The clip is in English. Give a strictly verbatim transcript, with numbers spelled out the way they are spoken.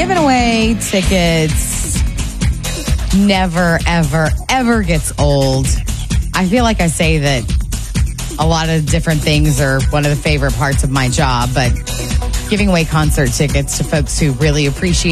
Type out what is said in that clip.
giving away tickets never, ever, ever gets old. I feel like I say that a lot of different things are one of the favorite parts of my job, but giving away concert tickets to folks who really appreciate